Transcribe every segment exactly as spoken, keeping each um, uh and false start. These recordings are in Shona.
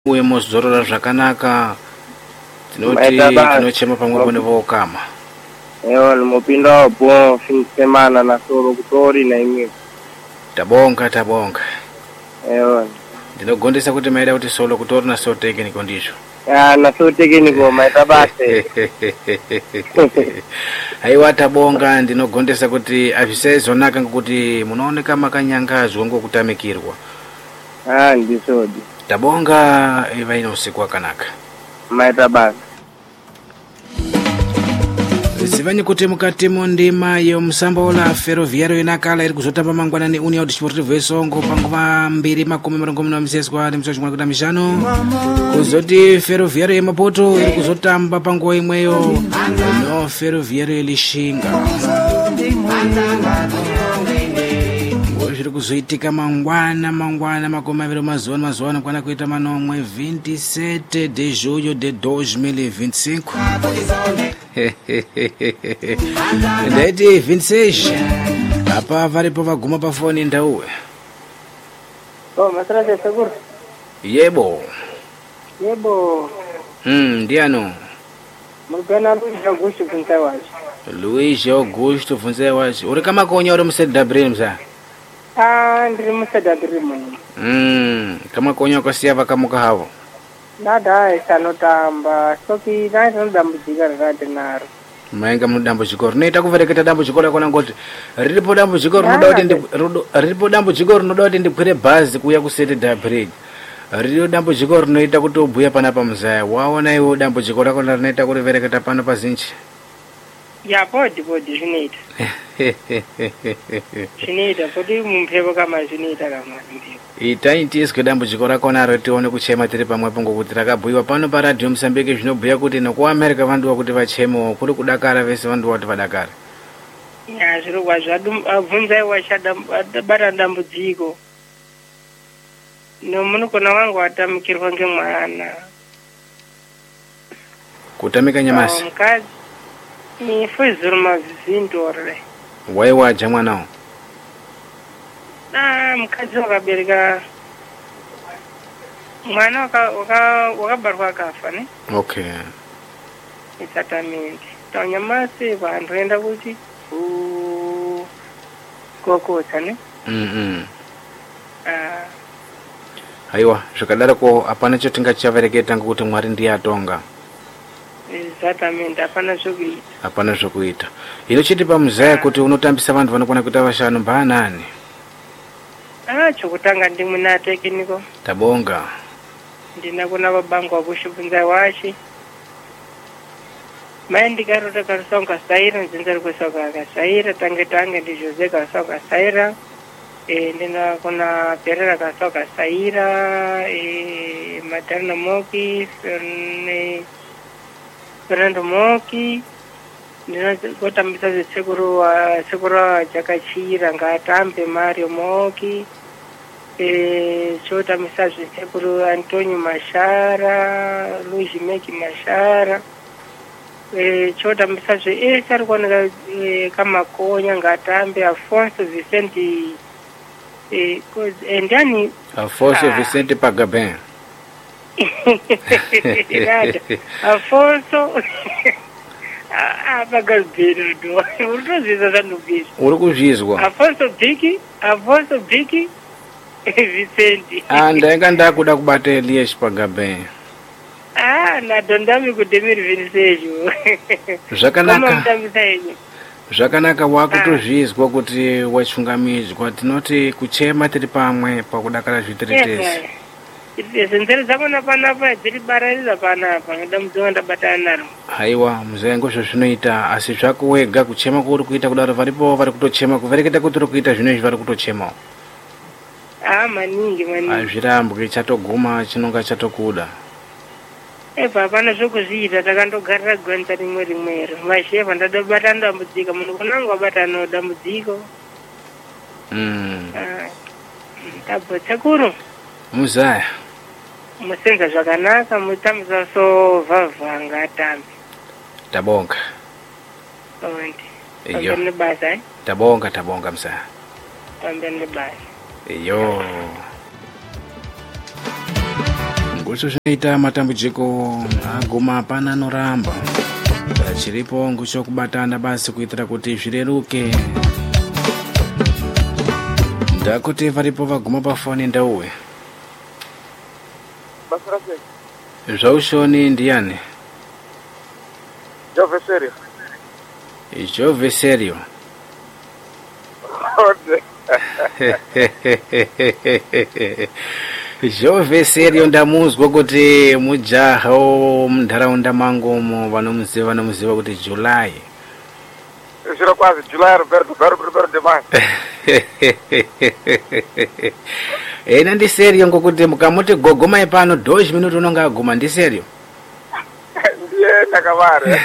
uye mozorora zvakanaka. Tinoti tinochema pamwe nevokama. Ewa mupinda wapo fin semana na soro kutori na imwe. Tabonga tabonga. Ewa. Ndinogondesa kuti maida kuti solo kutori na so technical ndizvo. Ah na so technical maita base. Haiwa tabonga ndinogondesa kuti azvisezonaka ngekuti munooneka makanyangadzwa ngokutamikirwa. Ah ndisodi. Tabonga iva ino usiku wakanaka. Maita base. Zivani kuti mukati mondima yomusambo la ferroviario inakala iri kuzotamba mangwanani União Desportivo Esongo panguva mbiri makumi marongomuna wamiseswa nemsachimwana kuta mishanu kuzoti ferroviario yemapoto iri kuzotamba panguva imweyo no ferroviario yelishinga zviri kuzoitika mangwana mangwana makumi aviri mazuva mazuva anokwana kuita manomwe vinte e sete de julho de dois mil e vinte e cinco. Ndaiti vinte e seis apa varipo vaguma pafoni ndauwe. Oh, matrase seguro. Yebo. Yebo. Hmm, ndiano. Mugana Luiz Augusto Funzewaji. Luiz Augusto Funzewaji. Uri kama konya uri musedi dabrim za? Ah, ndiri musedi dabrim. Hmm, kama konya kwasiya vakamuka havo. Nada isanotamba soki naita nodambudzika rakati naro. Mainga mudambudziko rinoita kuvereketa dambudziko rakona ngoti riripo dambudziko rinoda kuti riripo dambudziko rinoda kuti ndikwire bhazi kuya kuseti dabridge. Riripo dambudziko rinoita kuti ubhuya pana pamuzaya. Waona iwo dambudziko rakona rinoita kuti vereketa pano pazinji. Ya podi podi zvinoita. Zvinoita podi mumpepo kama zvinoita kama mumpepo. Itai tizwe dambudziko rakona ro tione kuchema tiri pamwepo ngokuti rakabhuyiwa pano paradio Msambiki zvinobhuya kuti nokuAmerica vanduwa kuti vachemo kuri kudakara vese vanduwa kuti vadakara. Ya zviro kwazvabvunzai wachadabata dambudziko. Nomunukona wangu watamikirwa ngemwana. Kutamika nyamasi. Mukadzi ni fuzuru mavindore. Waiwaja mwanawo. Ah, mukadzi wakabereka mwana wakabarwa akafa ne. Okay. Exactamente. Tanyamasi vantu enda kuti kokota ne. Mhm. Ah. Aiwa, zvakadaroko apana chotingachavereketa ngekuti Mwari ndiye atonga. Exactamente, apana zvokuita. Apana zvokuita. Ino chiti pamuzaya kuti unotambisa vantu vanokwana kuita vashanu mbanani. Ah, chokutanga ndi muna tekiniko. Tabonga. Ndina kuna babangu wakushibunza washi. Maindi karo takarusonga saira nzinzari kusoka kasaira tange tange ndi Jose kasoka saira. E ndina kuna Perera kasoka saira e Materna Moki ne Fernando Moki. Ndina kutambisa sekuru wa sekuru jakachira ngatambe Mario Moki. E chota misaje sekuru Antonio Mashara, Luis Meki Mashara. E chota misaje e sari kuoneka e, kama konya ngatambe Afonso Vicente e endani Afonso ah. Vicente Pagaben. Afonso ah Pagaben do. Uruzizwa zanubisi. Urukuzvizwa. Afonso Biki, Afonso Biki Vicente. Ah, ndainga ndakuda kubata Elias Pagaben. Ah, na dondami kudemiri Vincejo. Zvakanaka. Zvakanaka wakutozvizwa kuti wachungamidzwa tinoti kuchema tiri pamwe pakudakara zvitiritesi. Senzere dzakona panapa dziri bararira panapa ngada mudzonga ndabatana naro. Haiwa muzengo zvinoita asi zvako wega kuchema kuri kuita kudaro varipo vari kutochema kuvereketa kuti uri kuita zvinezvi vari kutochemawo. Ah, maningi maningi. Azvirambwe chatoguma chinonga chatokuda. Eba hapana zvokuzviita takandogarira gwenza rimwe rimwero. Masheva ndadabata ndambudzika munhu kunanga wabatana dambudziko. Mm. Ah. Tabva sekuru. Muzaya. Musenza zvakanaka mutambisa so vhavhanga atambi. Tabonga. Ondi. Iyo. Pambene basa eh? Tabonga tabonga msaya. Pambene basa. Iyo. ngosvo zvinoita matambudziko aguma pana anoramba. Chiripo ngochokubatana basi kuitira kuti zvireruke. Ndakuti varipo vaguma pafoni ndauwe. Zvaushoni ndiani? Jove serio. Jove serio. Jove serio ndamuzwa kuti mujaha munharaunda mangomo vanomuziva vanomuziva kuti July. Zviro kwazi July Roberto Roberto de Mar. Ena ndi serio ngokuti mukamuti gogoma ipano dozi minuto unonga aguma ndi serio. Ndiye ndakavara.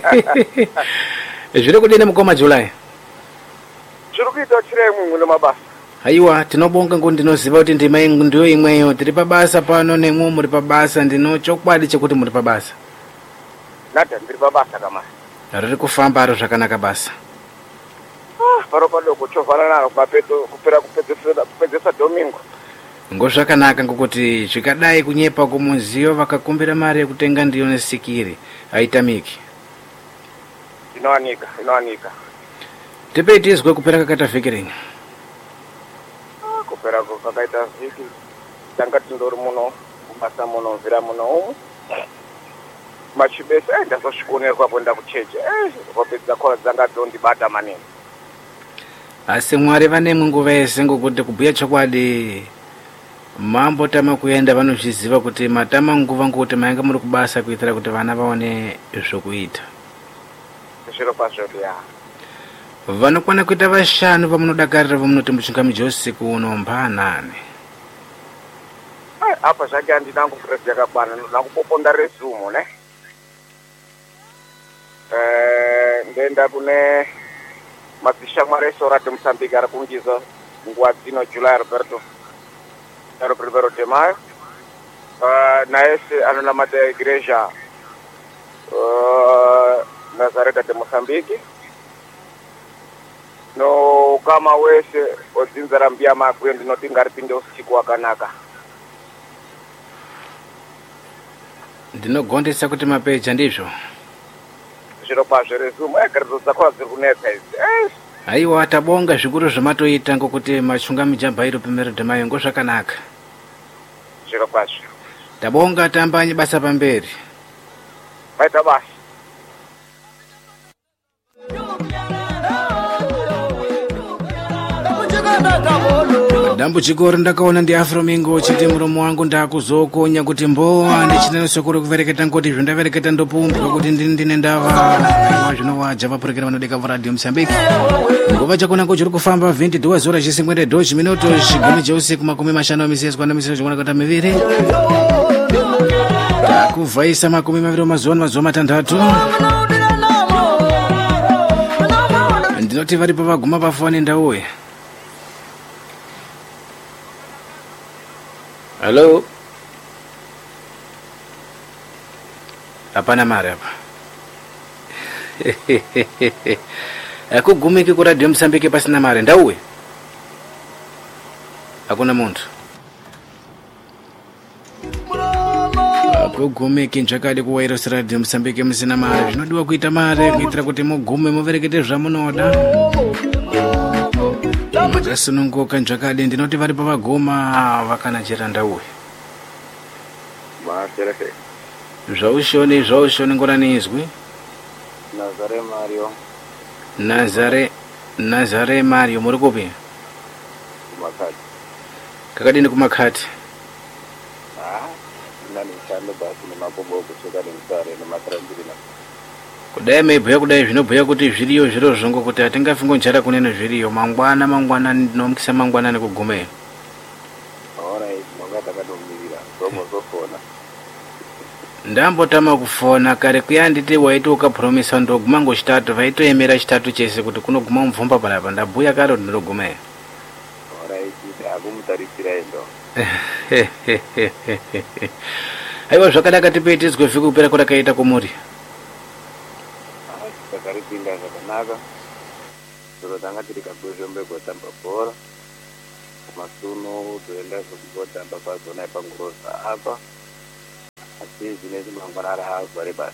Zviro kudini mukoma July? Zviro kuita chiremwe ngune mabasa. Aiwa tinobonga ngo ndinoziva kuti ndima yangu ndiyo imweyo tiri pabasa pano nemwe muri pabasa ndino chokwadi chekuti muri pabasa. Nada ndiri pabasa kama. Riri kufamba aro zvakanaka basa. Ah, paro padoko chovana naro papeto kupera kupedzesa kupedzesa Domingo. Ngo zvakanaka ngokuti zvikadai kunyepa kumuziyo vakakumbira mari yekutenga ndiyo nesikiri aitamiki. Inowanika, inowanika. Tipe tizwe kupera kakata vhikirini. Ah, kupera kakaita vhiki. Tanga tindori muno, kubasa muno, mvira muno. Machibesa eh ndazosvikonerwa kwenda kucheche. Eh, vapedza khola dzanga dzondibata manini. Asi Mwari vane munguva yese ngokuti kubhuya chokwadi mambo tama kuenda vanozviziva kuti matama nguva ngokuti mayenga muri kubasa kuitira kuti vana vaone zvokuita. Zviro kwazvo ya. Vanokwana kuita vashanu vamunodakarira vamunoti muchinga mujosiku unombanane. Eh, apa zvake andinangu press yakakwana nakupoponda resume ne. Eh, ndenda kune mabisha maresora de Mozambique ari kungiza nguva dzino July Roberto Roberto de Mayo. Uh, naese anonamata igreja uh, Nazareta de Mozambique. No kama wese odzinzara mbia makwe ndinoti ngaripinde usiku wakanaka. Ndinogondesa kuti mapeja ndizvo. Zviro kwazvo resume egarizvo dzakwa dziri kunetsa idzi. Aiwa tabonga zvikuru zvamatoita ngokuti machunga mijambairo pemero dhemayo ngo zvakanaka. Zviro kwazvo. Tabonga tambanye basa pamberi. Baita basa. Dambudziko ndakaona ndi Afromingo chiti muromo wangu ndakuzokonya kuti mbowa ndichinenso kuri kuvereketa ngoti zvindavereketa ndopumbwa kuti ndini ndine ndava zvinowaja vapurekera vanodeka radio Mozambique. Nguva chakona ko chiri kufamba vinte duas horas e cinquenta e dois minutos gumi jeusiku makumi mashanu amiseswa na miseswa chakona kata miviri. Takuvaisa makumi maviri mazuva mazuva matandatu. Ndinoti varipo vaguma pafoni ndauye. Hello. Hapana mari hapa. Akugumiki ku radio Mozambique pasina mari ndauwe. Hakuna muntu. Akugumiki njakadi ku Wairos radio Mozambique musina mari. Zvinodiwa kuita mari kuitira kuti mugume muverekete zvamunoda. Mutasununguka njakadi ndinoti vari pavagoma vakanachera ndauwe. Masereke. Zvaushoni zvaushoni ngorani izwi. Nazare Mario. Nazare Nazare Mario muri kupi? Kumakati. Kakadini kumakati? Ah, nani chando basi ni makombo kucheka ni msare ni matrandiri. Kudai meibhuya kudai zvinobhuya kuti zviriyo zviro zvongo kuti atingafingo njara kunene zviriyo mangwana mangwana nomukisa mangwana nekugumeyo. Ora izvi manga takadomirira somo zofona. Ndambotama kufona kare kuyanditi waiti ukapromisa ndoguma ngochitatu vaitoemera chitatu chese kuti kunoguma mvumba panapa ndabhuya kare kuti ndinogumeyo. Ora izvi akumutarisira endo. Aiwa zvakadaka tipetizwe vhiki kupera kwakaita kumuri. Takaripinda zvakanaka. Zviro tanga tiri kabwezvombe kotamba bhora. Masuno toenda kutamba pazona ipanguroza apa. bizinesi mangwana rahazwa rebasa.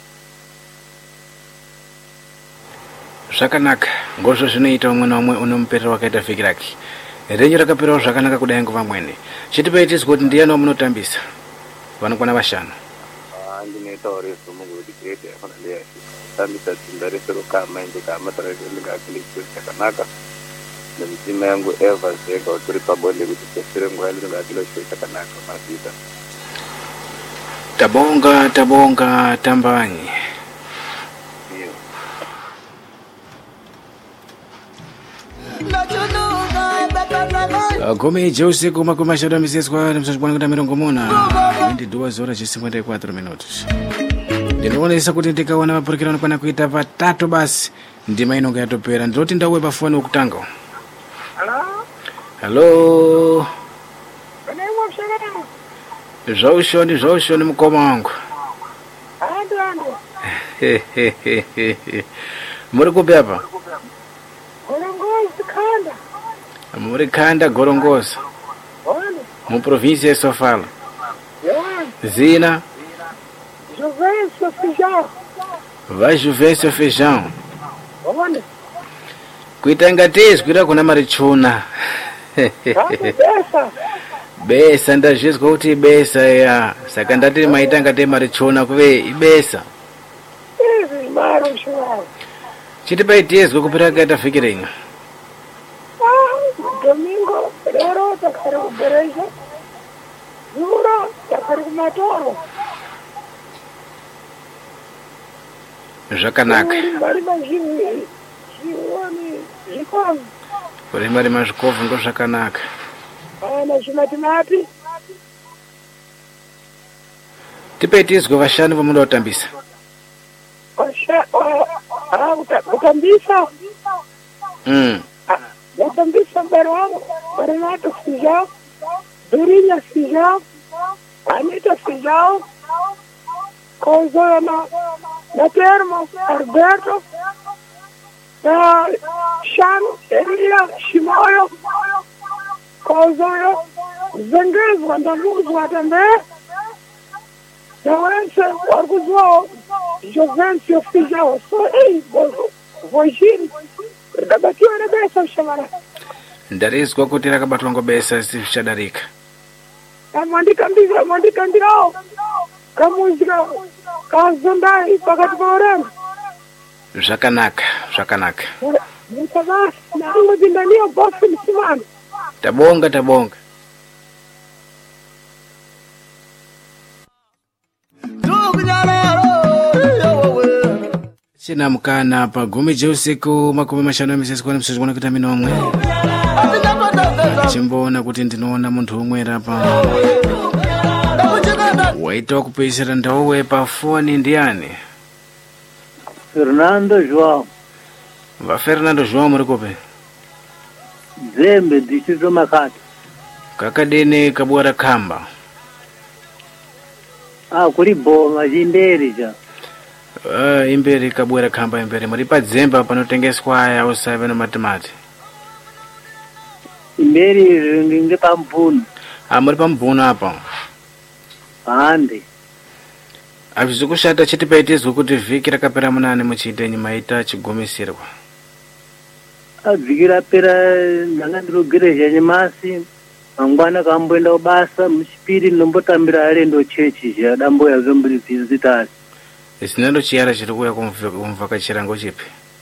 Zvakanaka, ngozvo zvinoita umwe naumwe une muperero wakaita vhiki rake. Renyu rakaperawo zvakanaka kudai ngevamweni. Chitipaitizwa kuti ndiani wamunotambisa vanokwana vashanu. Ndinoitawo rezo mugoti grade yafana ndeyatambisa dzinda rese rokama ende kama tarakendingakilekisi chakanaka. Nemtima yangu Eva Zega uturi pabonde kuti tesere nguva ndingakilekisi chakanaka mazita. Tabonga, tabonga, tambanyi. Gome jeusiku makumi mashanu amiseswa msashibwana mirongo mona ndi duas horas e cinquenta e quatro minutos. Ndinoonesa kuti ndikaona mapurikiro anokwana kuita patatu basi ndima inonga yatopera. Ndinoti ndauwe pafoni wokutanga. Hello. Zvaushoni zvaushoni mukoma wangu. Muri kupi apa? Gorongosa Khanda. Muri Khanda Gorongosa. Mu província de Sofala. Zina. Juvencio Feijão. Vai Juvencio Feijão. Onde? Kuitangatiz kuira kuna marichuna. Besa. Besa ndazvizwa kuti besa ya. Saka ndati maitangate marichuna kuve ibesa. Izi maro shwara. Chitipaitizwa kupera kaita vhiki ringa. Domingo, lero takari kubereja. Jura takari kumatoro. Zvakanaka. Mari mazhinji. Chiwani zvikwazi. Kuri mari mazvikovu ndo zvakanaka. Ana zvimatimati. Tipaitizwa vashanu vamuda kutambisa. Osha, ah, utambisa. Mm. Utambisa mbari wangu, Renato Feijão, Durinha Feijão, Anita Feijão, Cozoya na, na Termo, Alberto, na Shano, Elia, Shimoyo, Cozoya, Zengezwa, Ndavuzwa também, na Wense, Orguzwa, Jovencio Feijão, só ei, Vojini, Ndabatiwa na besa shamara. Ndarizwa kuti rakabatwa ngobesa zvichadarika. Amandika mbira, amandika mbirao. Kamuzika, kazondai, pakati paorema. Zvakanaka, zvakanaka. Mukabasi, na ango zindania bosi msimani. Tabonga, tabonga. China mukana pa gumi jeusiku makumi mashanu amiseswa ni msashibwana kita minomwe. Chimbona kuti ndinoona muntu umwe rapa. Waita kupeisira ndawowe pa foni ndiani? Fernando João. Va Fernando João muri kope? Zembe distrito Makati. Kakadene kabwara Khamba. Ah, kuri boma jimberi ja. Uh, imberi kabwera Khamba imberi muri padzemba panotengeswa aya usave na matimati. Imberi nge pambunu. Ah, muri pambunu apa. Hande. Azvizi kushata chitipaitizwa kuti vhiki rakapera munane muchiitenyi maita chigomisirwa. Vhiki rapera ndanga ndiro gereja nyamasi. Mangwana kamboenda kubasa muchipiri ndombotambira alendo chechi ja dambo ya zombiri zitali. Isinando chiyara chiri kuya kumvakachira ngochipi?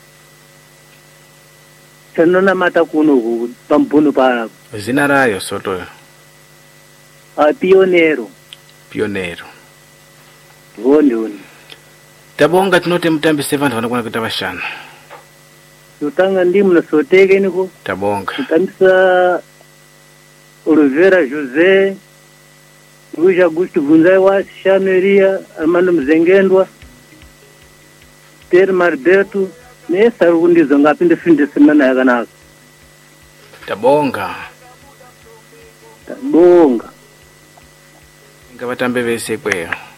Chanona mata kuno pambunu para. Zina rayo sotoyo? Ah, Pionero. Pionero. Vondoni. Tabonga tinote mutambise vantu vanokwana kuita vashanu. Tutanga ndimu nasoteke niko. Tabonga. Tutambisa Oliveira José, Luiz Augusto Gunzai Wasi, Chameria, Armando Mzengendwa, Terma Alberto, nessa rundizo ngapinde fim de semana yakanaka. Tabonga. Tabonga. Ngavatambe vese kweyo.